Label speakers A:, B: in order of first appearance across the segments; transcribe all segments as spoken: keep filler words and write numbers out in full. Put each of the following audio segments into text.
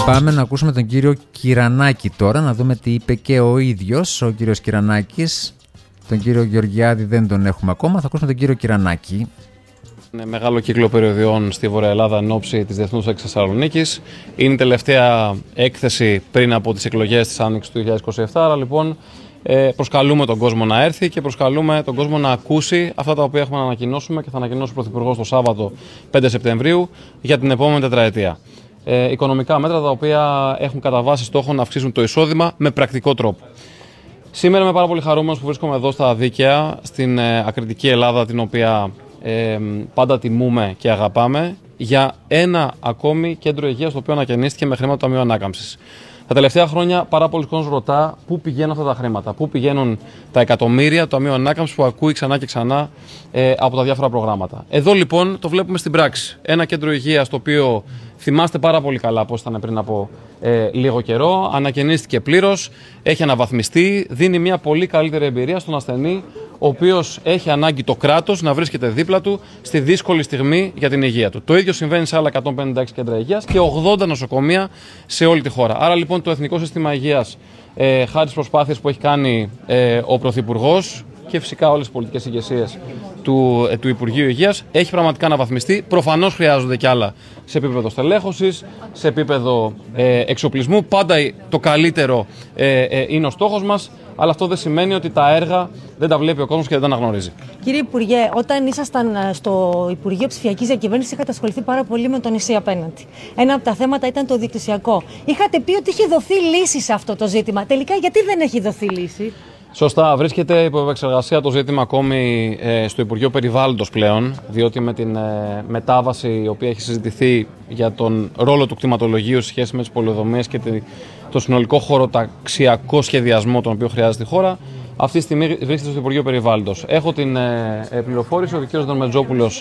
A: Πάμε να ακούσουμε τον κύριο Κυρανάκη τώρα, να δούμε τι είπε και ο ίδιος ο κύριος Κυρανάκης. Τον κύριο Γεωργιάδη δεν τον έχουμε ακόμα, θα ακούσουμε τον κύριο Κυρανάκη.
B: Είναι μεγάλο κύκλο περιοδιών στη Βορεια Ελλάδα εν ώψη της Διεθνούς Έκθεσης Θεσσαλονίκης. Είναι η τελευταία έκθεση πριν από τις εκλογές της Άνοιξης του δύο χιλιάδες είκοσι επτά. Άρα λοιπόν προσκαλούμε τον κόσμο να έρθει και προσκαλούμε τον κόσμο να ακούσει αυτά τα οποία έχουμε να ανακοινώσουμε και θα ανακοινώσει ο Πρωθυπουργός το Σάββατο πέντε Σεπτεμβρίου για την επόμενη τετραετία. Ε, οικονομικά μέτρα τα οποία έχουν κατά βάση στόχο να αυξήσουν το εισόδημα με πρακτικό τρόπο. Σήμερα είμαι πάρα πολύ χαρούμενος που βρίσκομαι εδώ στα Δίκαια, στην ε, ακριτική Ελλάδα, την οποία ε, πάντα τιμούμε και αγαπάμε, για ένα ακόμη κέντρο υγείας το οποίο ανακαινίστηκε με χρήματα του Ταμείου Ανάκαμψης. Τα τελευταία χρόνια πάρα πολλοί κόσμος ρωτά πού πηγαίνουν αυτά τα χρήματα, πού πηγαίνουν τα εκατομμύρια του Ταμείου Ανάκαμψης που ακούει ξανά και ξανά ε, από τα διάφορα προγράμματα. Εδώ λοιπόν το βλέπουμε στην πράξη. Ένα κέντρο υγείας το οποίο θυμάστε πάρα πολύ καλά πώς ήταν πριν από ε, λίγο καιρό, ανακαινίστηκε πλήρως, έχει αναβαθμιστεί, δίνει μια πολύ καλύτερη εμπειρία στον ασθενή, ο οποίος έχει ανάγκη το κράτος να βρίσκεται δίπλα του στη δύσκολη στιγμή για την υγεία του. Το ίδιο συμβαίνει σε άλλα εκατόν πενήντα έξι κέντρα υγείας και ογδόντα νοσοκομεία σε όλη τη χώρα. Άρα λοιπόν το Εθνικό Σύστημα Υγείας, ε, χάρη στις προσπάθειες που έχει κάνει ε, ο Πρωθυπουργός και φυσικά όλες οι πολιτικές ηγεσίες του, ε, του Υπουργείου Υγείας, έχει πραγματικά αναβαθμιστεί. Προφανώς χρειάζονται κι άλλα σε επίπεδο στελέχωσης, σε επίπεδο ε, εξοπλισμού. Πάντα το καλύτερο ε, ε, είναι ο στόχος μας, αλλά αυτό δεν σημαίνει ότι τα έργα δεν τα βλέπει ο κόσμος και δεν τα αναγνωρίζει. Κύριε
C: Υπουργέ, όταν ήσασταν στο Υπουργείο Ψηφιακής Διακυβέρνησης, είχατε ασχοληθεί πάρα πολύ με το νησί απέναντι. Ένα από τα θέματα ήταν το δικτυσιακό. Είχατε πει ότι είχε δοθεί λύση σε αυτό το ζήτημα. Τελικά, γιατί δεν έχει δοθεί λύση?
B: Σωστά, βρίσκεται υπό επεξεργασία το ζήτημα ακόμη ε, στο Υπουργείο Περιβάλλοντος πλέον, διότι με την ε, μετάβαση η οποία έχει συζητηθεί για τον ρόλο του κτηματολογίου σε σχέση με τις πολεοδομίες και τη, το συνολικό χωροταξιακό σχεδιασμό τον οποίο χρειάζεται η χώρα, αυτή τη στιγμή βρίσκεται στο Υπουργείο Περιβάλλοντος. Έχω την ε, πληροφόρηση ότι ο κ. Δερμετζόπουλος,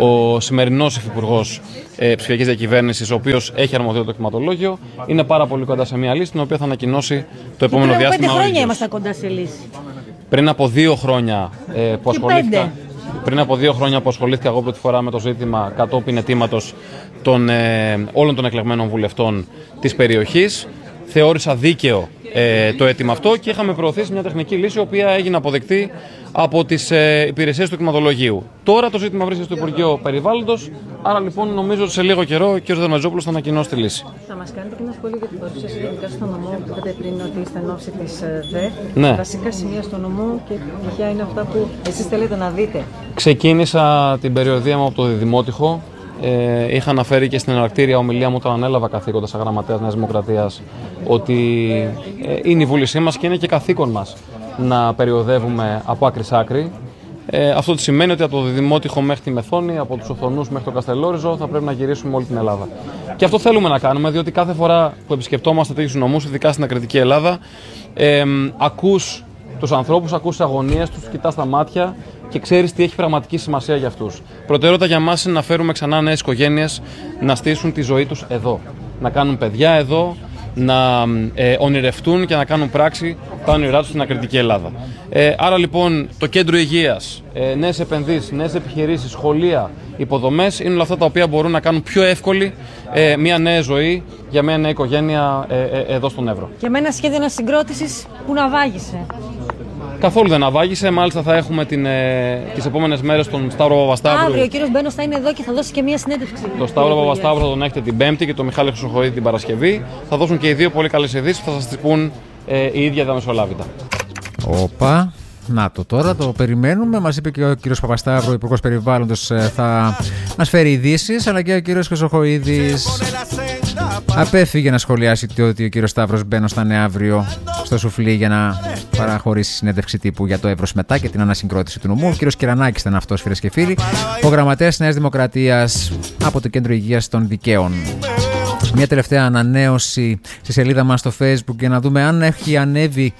B: ο σημερινός Υφυπουργός ε, Ψηφιακής Διακυβέρνησης, ο οποίος έχει αρμοδιότητα το κτηματολόγιο, είναι πάρα πολύ κοντά σε μια λύση την οποία θα ανακοινώσει το επόμενο
C: πριν
B: διάστημα.
C: Πέντε χρόνια ήμασταν κοντά σε λύση.
B: Πριν από δύο χρόνια ε, που ασχολήθηκα. Πριν από δύο χρόνια που ασχολήθηκα εγώ πρώτη φορά με το ζήτημα κατόπιν αιτήματος των, ε, όλων των εκλεγμένων βουλευτών της περιοχής, θεώρησα δίκαιο ε, το αίτημα αυτό και είχαμε προωθήσει μια τεχνική λύση η οποία έγινε αποδεκτή από τις ε, υπηρεσίες του κτηματολογίου. Τώρα το ζήτημα βρίσκεται στο Υπουργείο Περιβάλλοντος, άρα λοιπόν νομίζω ότι σε λίγο καιρό ο κ. Δερμετζόπουλος θα ανακοινώσει τη λύση.
C: Θα μας κάνετε και ένα σχόλιο για την παρουσίαση γενικά στο νομό που είπατε πριν ότι είστε εν ώψη της ΔΕ.
B: Ναι.
C: Βασικά σημεία στο νομό και ποια είναι αυτά που εσείς θέλετε να δείτε?
B: Ξεκίνησα την περιοδία μου από το Διδημότυχο. Ε, είχα αναφέρει και στην εναρκτήρια ομιλία μου όταν ανέλαβα καθήκοντα σαν γραμματέας Νέας Δημοκρατίας ότι ε, είναι η βούλησή μας και είναι και καθήκον μας να περιοδεύουμε από άκρη σ' άκρη. Ε, αυτό τι σημαίνει ότι από το Διδημότυχο μέχρι τη Μεθόνη, από τους Οθονούς μέχρι το Καστελόριζο θα πρέπει να γυρίσουμε όλη την Ελλάδα. Και αυτό θέλουμε να κάνουμε, διότι κάθε φορά που επισκεπτόμαστε τέτοιους νομούς, ειδικά στην ακριτική Ελλάδα, ε, ακούς τους ανθρώπους, ακούς τις αγωνίες τους, κοιτάς τα μάτια και ξέρεις τι έχει πραγματική σημασία για αυτούς. Προτεραιότητα για μας είναι να φέρουμε ξανά νέες οικογένειες να στήσουν τη ζωή τους εδώ. Να κάνουν παιδιά εδώ, να ε, ονειρευτούν και να κάνουν πράξη τα όνειρά τους στην ακριτική Ελλάδα. Ε, άρα λοιπόν το κέντρο υγείας, ε, νέες επενδύσεις, νέες επιχειρήσεις, σχολεία, υποδομές είναι όλα αυτά τα οποία μπορούν να κάνουν πιο εύκολη ε, μια νέα ζωή για μια νέα οικογένεια ε, ε, εδώ στον Εύρο.
C: Και με ένα σχέδιο ανασυγκρότησης που να βάγισε.
B: Καθόλου δεν αβάγισε. Μάλιστα θα έχουμε την, ε, τις επόμενες μέρες τον Σταύρο Παπασταύρου.
C: Αύριο ο κύριος Μπένος θα είναι εδώ και θα δώσει και μία συνέντευξη.
B: Τον Σταύρο Παπασταύρου θα τον έχετε την Πέμπτη και τον Μιχάλη Χρυσοχοΐδη την Παρασκευή. Θα δώσουν και οι δύο πολύ καλές ειδήσεις που θα σας τις πούν ε, η ίδια διαμεσολάβητα.
A: Όπα, να το τώρα, το περιμένουμε. Μας είπε και ο κύριος Παπασταύρου, Υπουργός Περιβάλλοντος, θα μας φέρει ειδήσεις, αλλά και ο κύριος Χρυσοχοΐδης απέφυγε να σχολιάσει ότι ο κύριος Σταύρος Μπένος θα είναι αύριο στο σουφλί για να παραχωρήσει συνέντευξη τύπου για το Εύρος μετά και την ανασυγκρότηση του νομού. Ο κύριος Κυρανάκης ήταν αυτός, φίλες και φίλοι, ο γραμματέας της Νέας Δημοκρατίας από το Κέντρο Υγείας των Δικαίων. Μια τελευταία ανανέωση στη σελίδα μας στο Facebook για να δούμε αν έχει ανέβει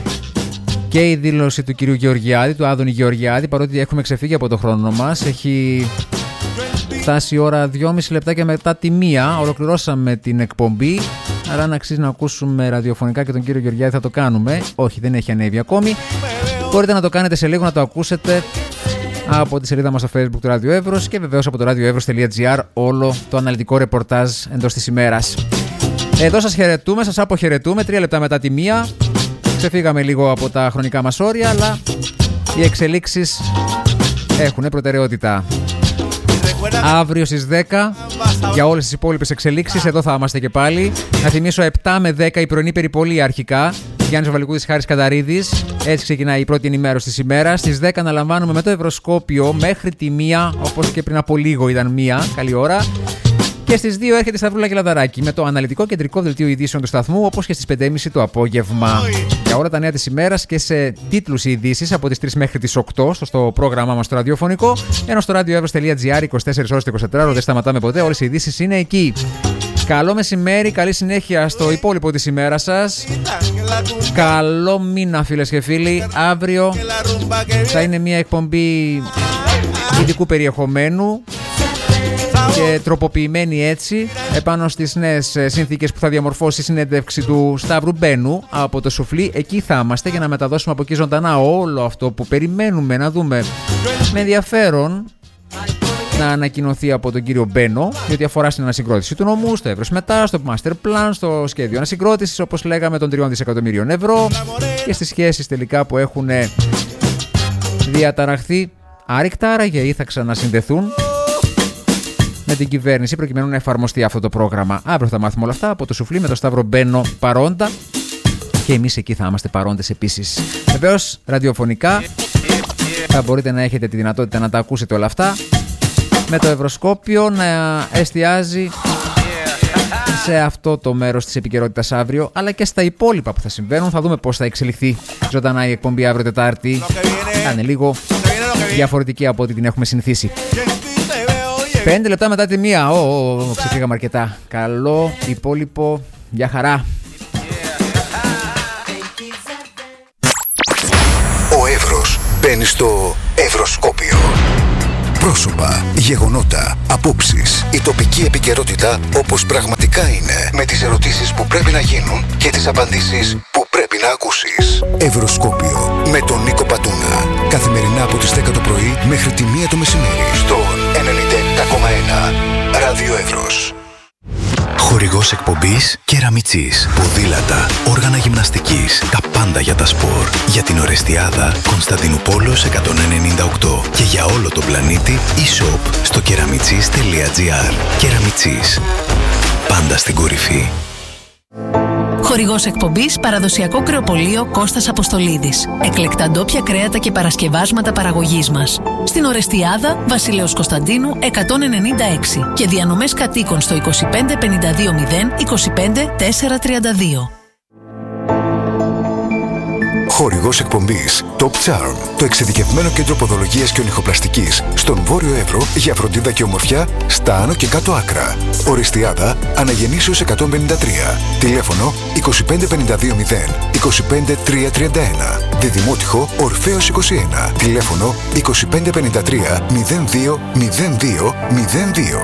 A: και η δήλωση του κυρίου Γεωργιάδη, του Άδωνη Γεωργιάδη, παρότι έχουμε ξεφύγει από το χρόνο μας. Έχει φτάσει η ώρα δυόμιση λεπτάκια μετά τη μία. Ολοκληρώσαμε την εκπομπή. Άρα, αν αξίζει να ακούσουμε ραδιοφωνικά και τον κύριο Γεωργιάδη, θα το κάνουμε. Όχι, δεν έχει ανέβει ακόμη. Μπορείτε να το κάνετε σε λίγο, να το ακούσετε από τη σελίδα μας στο Facebook του Ράδιο Εύρος και βεβαίως από το radioevros τελεία gr όλο το αναλυτικό ρεπορτάζ εντός της ημέρας. Εδώ σας χαιρετούμε, σας αποχαιρετούμε. Τρία λεπτά μετά τη μία. Ξεφύγαμε λίγο από τα χρονικά μας όρια, αλλά οι εξελίξεις έχουν προτεραιότητα. Αύριο στις δέκα για όλες τις υπόλοιπες εξελίξεις εδώ θα είμαστε και πάλι. Να θυμίσω επτά με δέκα η πρωινή περιπολία αρχικά. Γιάννης Βαλικούδης, Χάρης Καταρίδης. Έτσι ξεκινάει η πρώτη ενημέρωση της ημέρας. Στις δέκα αναλαμβάνουμε με το Ευρωσκόπιο μέχρι τη μία, όπως και πριν από λίγο ήταν μία. Καλή ώρα. Και στις δύο έρχεται η Σταυρούλα Κελαδαράκη με το αναλυτικό κεντρικό δελτίο ειδήσεων του σταθμού, όπως και στις πέντε και μισή το απόγευμα. Για όλα τα νέα της ημέρας και σε τίτλους ειδήσεις από τις τρεις μέχρι τις οκτώ στο, στο πρόγραμμά μας το ραδιοφωνικό. Ενώ στο radioevros.gr είκοσι τέσσερις ώρες το εικοσιτέσσερα ώρο δεν σταματάμε ποτέ. Όλες οι ειδήσεις είναι εκεί. Καλό μεσημέρι, καλή συνέχεια στο υπόλοιπο της ημέρας σας. Καλό μήνα, φίλες και φίλοι. Αύριο θα είναι μια εκπομπή ειδικού περιεχομένου και τροποποιημένη έτσι επάνω στις νέες συνθήκες που θα διαμορφώσει η συνέντευξη του Σταύρου Μπένου από το Σουφλί. Εκεί θα είμαστε για να μεταδώσουμε από εκεί ζωντανά όλο αυτό που περιμένουμε να δούμε με ενδιαφέρον να ανακοινωθεί από τον κύριο Μπένο, διότι αφορά στην ανασυγκρότηση του νομού, στο Εύρος μετά, στο Master Plan, στο σχέδιο ανασυγκρότησης, όπως λέγαμε, των τριών δισεκατομμυρίων ευρώ και στις σχέσεις τελικά που έχουν διαταραχθεί άρρηκτα άραγε ή θα ξανασυνδεθούν με την κυβέρνηση προκειμένου να εφαρμοστεί αυτό το πρόγραμμα. Αύριο θα μάθουμε όλα αυτά από το Σουφλί με τον Σταύρο Μπένο παρόντα και εμείς εκεί θα είμαστε παρόντες επίσης. Βεβαίως ραδιοφωνικά θα μπορείτε να έχετε τη δυνατότητα να τα ακούσετε όλα αυτά με το Ευρωσκόπιο να εστιάζει σε αυτό το μέρος της επικαιρότητας αύριο, αλλά και στα υπόλοιπα που θα συμβαίνουν. Θα δούμε πώς θα εξελιχθεί ζωντανά η εκπομπή αύριο Τετάρτη. Θα είναι λίγο διαφορετική από ό,τι την έχουμε συνηθίσει. Πέντε λεπτά μετά τη μία. Ω, oh, oh, ξεφύγαμε αρκετά. Καλό υπόλοιπο. Γεια χαρά.
D: Ο Εύρος μπαίνει στο Ευρωσκόπιο. Πρόσωπα, γεγονότα, απόψεις, η τοπική επικαιρότητα όπως πραγματικά είναι, με τις ερωτήσεις που πρέπει να γίνουν και τις απαντήσεις που πρέπει να ακούσεις. Ευρωσκόπιο με τον Νίκο Πατούνα. Καθημερινά από τις δέκα το πρωί μέχρι τη μία το μεσημέρι στον ενενήντα επτά κόμμα ένα Ράδιο Εύρος. Χορηγός εκπομπής Κεραμιτσής. Ποδήλατα, όργανα γυμναστικής, τα πάντα για τα σπορ. Για την Ορεστιάδα, Κωνσταντινούπολος εκατόν ενενήντα οκτώ. Και για όλο τον πλανήτη, e-shop στο κεραμιτσής τελεία τζι άρ. Κεραμιτσής. Πάντα στην κορυφή.
E: Χορηγός εκπομπής παραδοσιακό κρεοπωλείο Κώστας Αποστολίδης. Εκλεκτά ντόπια κρέατα και παρασκευάσματα παραγωγής μας. Στην Ορεστιάδα, Βασιλέως Κωνσταντίνου εκατόν ενενήντα έξι και διανομές κατοίκων στο είκοσι πέντε πενήντα δύο μηδέν είκοσι πέντε τετρακόσια τριάντα δύο.
D: Χορηγός εκπομπής Top Charm, το εξειδικευμένο κέντρο ποδολογίας και ονυχοπλαστικής στον Βόρειο Εύρο για φροντίδα και ομορφιά στα άνω και κάτω άκρα. Ορεστιάδα, Αναγεννήσεως εκατόν πενήντα τρία. Τηλέφωνο είκοσι πέντε πενήντα δύο μηδέν είκοσι πέντε τριακόσια τριάντα ένα. Διδημότυχο Ορφέως είκοσι ένα. Τηλέφωνο είκοσι πέντε πενήντα τρία μηδέν δύο μηδέν δύο μηδέν δύο.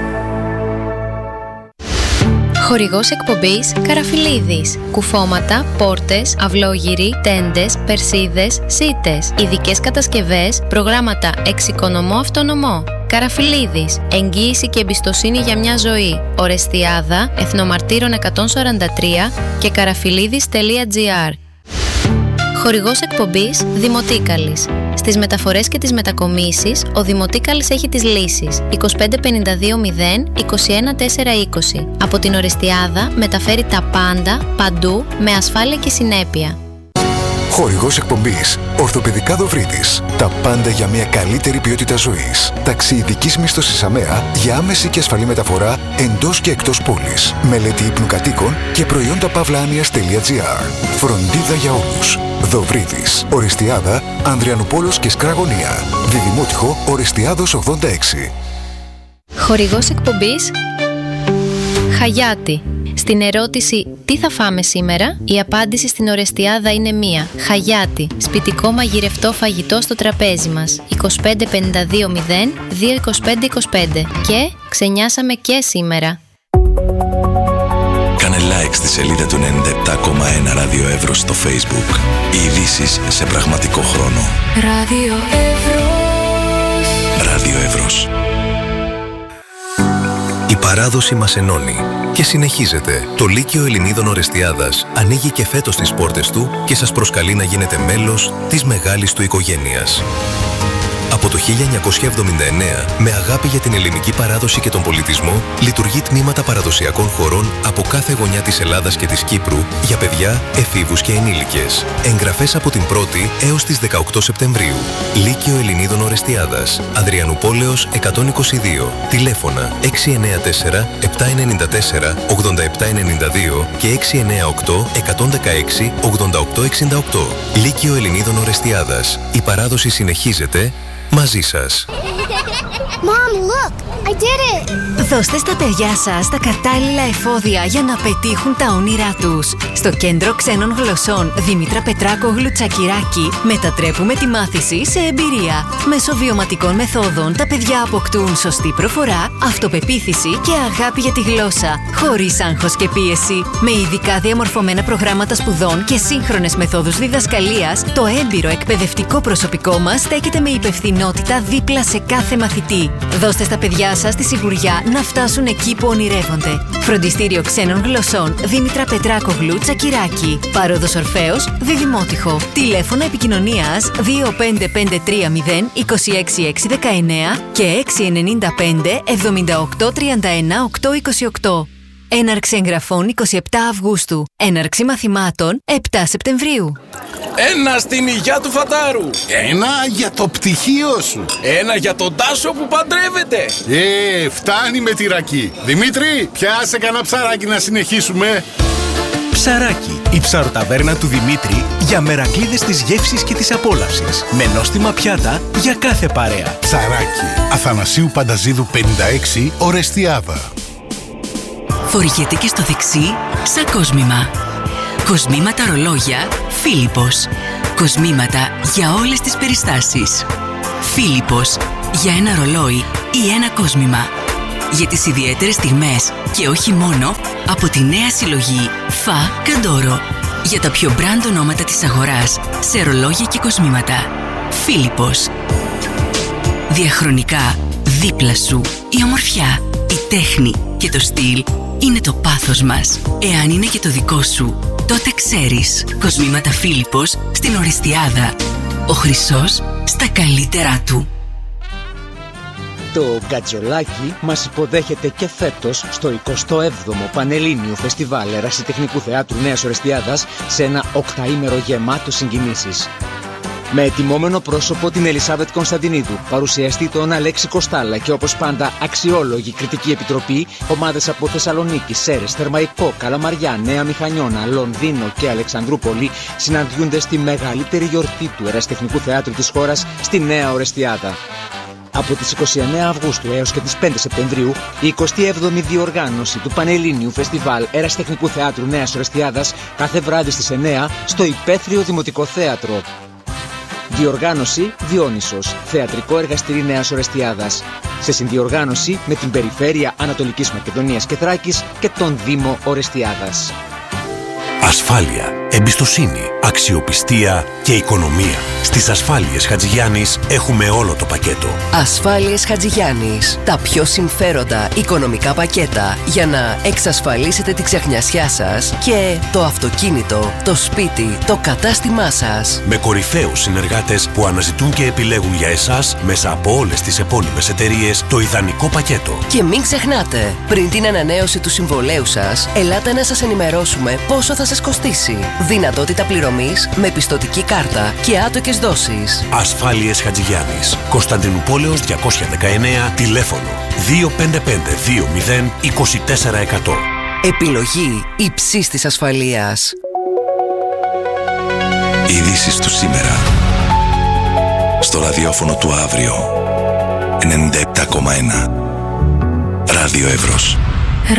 F: Χορηγός εκπομπής Καραφιλίδης. Κουφώματα, πόρτες, αυλόγυροι, τέντες, περσίδες, σίτες. Ειδικές κατασκευές, προγράμματα εξοικονομώ αυτονομώ. Καραφιλίδης. Εγγύηση και εμπιστοσύνη για μια ζωή. Ορεστιάδα, Εθνομαρτύρων εκατόν σαράντα τρία και καραφιλίδης τελεία τζι άρ. Χορηγός εκπομπής Δημοτίκαλης. Στις μεταφορές και τις μετακομίσεις, ο Δημοτίκαλης έχει τις λύσεις. είκοσι πέντε πενήντα δύο μηδέν είκοσι ένα τετρακόσια είκοσι. Από την Ορεστιάδα μεταφέρει τα πάντα, παντού, με ασφάλεια και συνέπεια.
D: Χορηγός εκπομπής Ορθοπαιδικά Δοβρίτης. Τα πάντα για μια καλύτερη ποιότητα ζωής. Ταξί ειδικής μίσθωσης ΑΜΕΑ για άμεση και ασφαλή μεταφορά εντός και εκτός πόλης. Μελέτη ύπνου κατοίκων και προϊόντα παύλα-άνοιας τελεία τζι άρ. Φροντίδα για όλους. Δοβρίτης. Ορεστιάδα, Ανδριανούπολος και Σκραγωνία. Διδημότυχο Ορεστιάδος ογδόντα έξι.
F: Χορηγός εκπομπής Χαγιάτη. Στην ερώτηση «Τι θα φάμε σήμερα?» η απάντηση στην Ορεστιάδα είναι μία. Χαγιάτη. Σπιτικό μαγειρευτό φαγητό στο τραπέζι μας. είκοσι πέντε πενήντα δύο μηδέν δύο είκοσι πέντε είκοσι πέντε. Και ξενιάσαμε και σήμερα.
G: Κάνε like στη σελίδα του ενενήντα επτά κόμμα ένα Ράδιο Εύρος στο Facebook. Οι ειδήσεις σε πραγματικό χρόνο.
H: Ράδιο Εύρος.
G: Ράδιο Εύρος.
H: παράδοση μας ενώνει και συνεχίζεται. Το Λύκειο Ελληνίδων Ορεστιάδας ανοίγει και φέτος τις πόρτες του και σας προσκαλεί να γίνετε μέλος της μεγάλης του οικογένειας. Από το χίλια εννιακόσια εβδομήντα εννέα, με αγάπη για την ελληνική παράδοση και τον πολιτισμό, λειτουργεί τμήματα παραδοσιακών χορών από κάθε γωνιά της Ελλάδας και της Κύπρου για παιδιά, εφήβους και ενήλικες. Εγγραφές από την πρώτη έως τις δεκαοκτώ Σεπτεμβρίου. Λύκειο Ελληνίδων Ορεστιάδας, Αδριανουπόλεως εκατόν είκοσι δύο. Τηλέφωνα έξι εννέα τέσσερα επτά εννιά τέσσερα ογδόντα επτά ενενήντα δύο και έξι εννέα οκτώ εκατόν δεκαέξι ογδόντα οκτώ εξήντα οκτώ. Λύκειο Ελληνίδων Ορεστιάδας. Η παράδοση συνεχίζεται μαζί σας.
I: Mom, look! I did it!
J: Δώστε στα παιδιά σας τα κατάλληλα εφόδια για να πετύχουν τα όνειρά τους. Στο Κέντρο Ξένων Γλωσσών Δήμητρα Πετράκογλου Τσακυράκη μετατρέπουμε τη μάθηση σε εμπειρία. Μέσω βιωματικών μεθόδων τα παιδιά αποκτούν σωστή προφορά, αυτοπεποίθηση και αγάπη για τη γλώσσα, χωρίς άγχος και πίεση. Με ειδικά διαμορφωμένα προγράμματα σπουδών και σύγχρονες μεθόδους διδασκαλίας, το έμπειρο εκπαιδευτικό προσωπικό μας στέκεται με υπευθυνότητα δίπλα σε κάθε μαθητή. Δώστε στα παιδιά σας τη σιγουριά να φτάσουν εκεί που ονειρεύονται. Φροντιστήριο Ξένων Γλωσσών Δήμητρα Πετράκογλου Τσακυράκη. Πάροδος Ορφέως, Διδημότυχο. Τηλέφωνο επικοινωνίας δύο πέντε πέντε τρία μηδέν είκοσι έξι έξι δεκαεννέα και έξι εννιά πέντε εβδομήντα οκτώ τριάντα ένα οκτώ είκοσι οκτώ. Έναρξη εγγραφών εικοστή εβδόμη Αυγούστου. Έναρξη μαθημάτων επτά Σεπτεμβρίου.
K: Ένα στην υγειά του Φατάρου.
L: Ένα για το πτυχίο σου.
K: Ένα για τον Τάσο που παντρεύεται.
L: Ε, φτάνει με τη ρακή. Δημήτρη, πιάσε κανένα ψαράκι να συνεχίσουμε.
M: Ψαράκι, η ψαροταβέρνα του Δημήτρη για μερακλείδες της γεύσης και της απόλαυσης. Με νόστιμα πιάτα για κάθε παρέα.
L: Ψαράκι, Αθανασίου Πανταζίδου πενήντα έξι, Ορεστιάδα.
N: Φοριέται και στο δεξί σαν κόσμημα. Κοσμήματα ρολόγια Φίλιππος. Κοσμήματα για όλες τις περιστάσεις. Φίλιππος, για ένα ρολόι ή ένα κόσμημα. Για τις ιδιαίτερες στιγμές και όχι μόνο, από τη νέα συλλογή Φα Καντόρο. Για τα πιο μπραντ ονόματα της αγοράς σε ρολόγια και κοσμήματα. Φίλιππος. Διαχρονικά δίπλα σου η ομορφιά, η τέχνη και το στυλ είναι το πάθος μας. Εάν είναι και το δικό σου, τότε ξέρεις. Κοσμήματα Φίλιππος στην Ορεστιάδα. Ο χρυσός στα καλύτερά του.
O: Το Γκατζολάκι μας υποδέχεται και φέτος στο εικοστό έβδομο Πανελλήνιο Φεστιβάλ Ερασιτεχνικού Θεάτρου Νέας Ορεστιάδας σε ένα οκταήμερο γεμάτο συγκινήσεις. Με ετοιμόμενο πρόσωπο την Ελισάβετ Κωνσταντινίδου, παρουσιαστή τον Αλέξη Κοστάλα και όπως πάντα αξιόλογη κριτική επιτροπή, ομάδες από Θεσσαλονίκη, Σέρες, Θερμαϊκό, Καλαμαριά, Νέα Μηχανιώνα, Λονδίνο και Αλεξανδρούπολη συναντιούνται στη μεγαλύτερη γιορτή του Ερασιτεχνικού Θεάτρου της χώρας, στη Νέα Ορεστιάδα. Από τις εικοστή ένατη Αυγούστου έως και τις πέντε Σεπτεμβρίου, η εικοστή έβδομη διοργάνωση του Πανελλήνιου Φεστιβάλ Ερασιτεχνικού Θεάτρου Νέας Ορεστιάδας κάθε βράδυ στις εννέα στο Υπαίθριο Δημοτικό Θέατρο. Διοργάνωση Διόνυσος, Θεατρικό Εργαστήρι Νέας Ορεστιάδας. Σε συνδιοργάνωση με την Περιφέρεια Ανατολικής Μακεδονίας και Θράκης και τον Δήμο Ορεστιάδας.
P: Ασφάλεια, εμπιστοσύνη, αξιοπιστία και οικονομία. Στις Ασφάλειες Χατζηγιάννης έχουμε όλο το πακέτο.
Q: Ασφάλειες Χατζηγιάννης. Τα πιο συμφέροντα οικονομικά πακέτα για να εξασφαλίσετε τη ξεχνιασιά σας και το αυτοκίνητο, το σπίτι, το κατάστημά σας.
P: Με κορυφαίους συνεργάτες που αναζητούν και επιλέγουν για εσάς μέσα από όλες τις επώνυμες εταιρείες το ιδανικό πακέτο.
Q: Και μην ξεχνάτε, πριν την ανανέωση του συμβολέου σας, ελάτε να σας ενημερώσουμε πόσο θα σας κοστίσει. Δυνατότητα πληρωμής με πιστωτική κάρτα και άτοκες δόσεις.
P: Ασφάλειες Χατζηγιάννης. Κωνσταντινούπολεως διακόσια δεκαεννέα, τηλέφωνο δύο πέντε πέντε δύο μηδέν είκοσι τέσσερα εκατό.
Q: Επιλογή υψής της ασφαλείας.
G: Ειδήσεις του σήμερα. Στο ραδιόφωνο του αύριο. ενενήντα επτά κόμμα ένα. Ράδιο Εύρος.